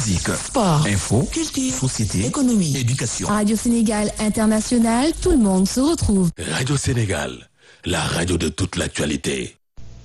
musique, sport, info, culture, société, économie, éducation. Radio Sénégal International, tout le monde se retrouve. Radio Sénégal, la radio de toute l'actualité.